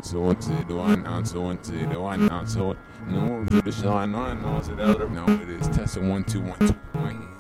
announce one, two, do I announce one, two, do I announce one? No, to the shine, no, I announce it out of. No, it is testing 1 2 1 2.